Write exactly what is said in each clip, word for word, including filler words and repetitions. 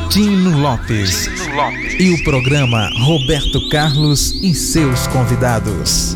Tino Lopes. Tino Lopes e o programa Roberto Carlos e seus convidados.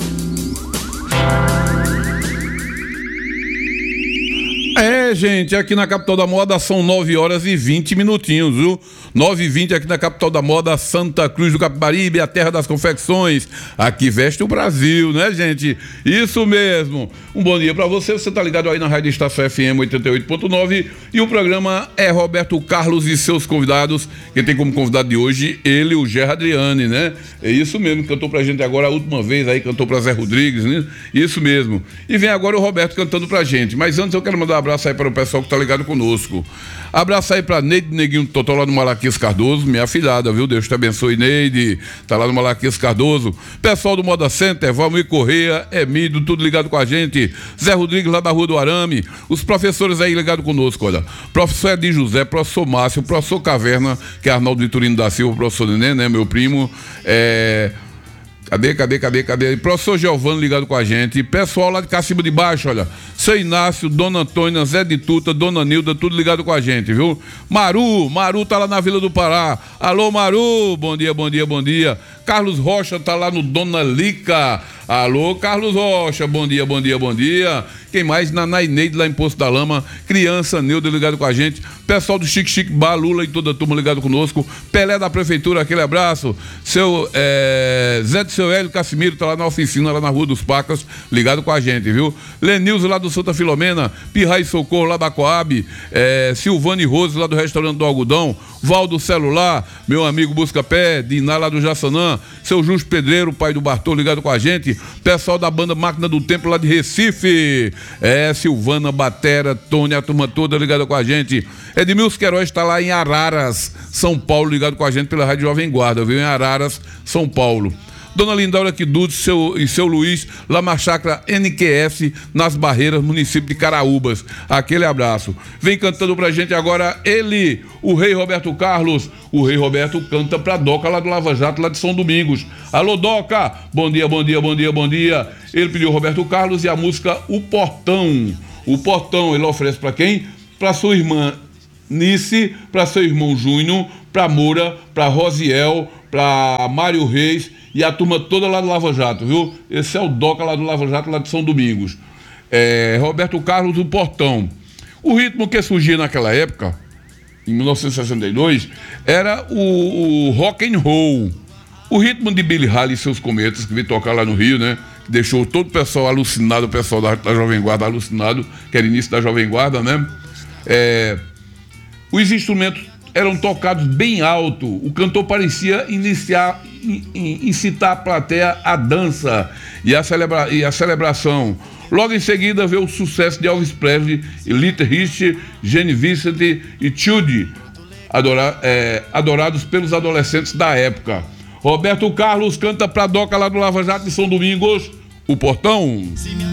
É, gente, aqui na Capital da Moda são nove horas e vinte minutinhos, viu? nove e vinte aqui na Capital da Moda, Santa Cruz do Capibaribe, a terra das confecções. Aqui veste o Brasil, né, gente? Isso mesmo. Um bom dia pra você. Você tá ligado aí na Rádio Estação F M oitenta e oito ponto nove e o programa é Roberto Carlos e seus convidados. Quem tem como convidado de hoje, ele, o Gerra Adriane, né? É isso mesmo, cantou pra gente agora a última vez aí, cantou pra Zé Rodrigues, né? Isso mesmo. E vem agora o Roberto cantando pra gente. Mas antes eu quero mandar um abraço aí para o pessoal que tá ligado conosco. Abraço aí pra Neide Neguinho Totó lá no Malaquias Cardoso, minha afilhada, viu? Deus te abençoe, Neide. Tá lá no Malaquias Cardoso. Pessoal do Moda Center, Valmir Correia, Emido, tudo ligado com a gente. Zé Rodrigues lá da Rua do Arame. Os professores aí ligados conosco, olha. Professor Edi José, professor Márcio, professor Caverna, que é Arnaldo Vitorino da Silva, professor Nenê, né? Meu primo. É... Cadê, cadê, cadê, cadê? Professor Giovano ligado com a gente. Pessoal lá de Cacimba de Baixo, olha. Seu Inácio, Dona Antônia, Zé de Tuta, Dona Nilda, tudo ligado com a gente, viu? Maru, Maru tá lá na Vila do Pará. Alô, Maru, bom dia, bom dia, bom dia. Carlos Rocha tá lá no Dona Lica. Alô, Carlos Rocha, bom dia, bom dia, bom dia. Quem mais? Naná Ineide lá em Poço da Lama. Criança Neuda ligado com a gente. Pessoal do Chique Chique Bar, Lula e toda a turma ligado conosco. Pelé da Prefeitura, aquele abraço. Seu é, Zé de Seu Hélio Cassimiro tá lá na oficina, lá na Rua dos Pacas, ligado com a gente, viu? Lenilzo lá do Santa Filomena. Pirra e Socorro lá da Coab. É, Silvane Rose lá do Restaurante do Algodão. Valdo Celular, meu amigo Busca Pé, Diná lá do Jaçanã. Seu Justo Pedreiro, pai do Bartô, ligado com a gente. Pessoal da banda Máquina do Tempo lá de Recife. É, Silvana, Batera, Tony, a turma toda ligada com a gente. Edmilson Queiroz está lá em Araras, São Paulo, ligado com a gente pela Rádio Jovem Guarda, viu? Em Araras, São Paulo. Dona Lindaura Quidudes seu, e seu Luiz, lá na chácara N Q S, nas Barreiras, município de Caraúbas. Aquele abraço. Vem cantando pra gente agora ele, o Rei Roberto Carlos. O Rei Roberto canta pra Doca lá do Lava Jato, lá de São Domingos. Alô, Doca! Bom dia, bom dia, bom dia, bom dia. Ele pediu Roberto Carlos e a música O Portão. O Portão, ele oferece pra quem? Pra sua irmã Nice, pra seu irmão Júnior, pra Moura, pra Rosiel, pra Mário Reis e a turma toda lá do Lava Jato, viu? Esse é o Doca lá do Lava Jato, lá de São Domingos. É, Roberto Carlos, O Portão. O ritmo que surgia naquela época, em mil novecentos e sessenta e dois, era o, o rock and roll. O ritmo de Billy Hall e seus cometas, que veio tocar lá no Rio, né? Que deixou todo o pessoal alucinado, o pessoal da, da Jovem Guarda alucinado, que era início da Jovem Guarda, né? É, os instrumentos eram tocados bem alto. O cantor parecia iniciar, in, in, incitar a plateia à dança e a, celebra, e a celebração. Logo em seguida veio o sucesso de Elvis Presley, Little Richard, Gene Vincent e Chudi, adora, é, adorados pelos adolescentes da época. Roberto Carlos canta pra Doca lá do Lava Jato de São Domingos, O Portão.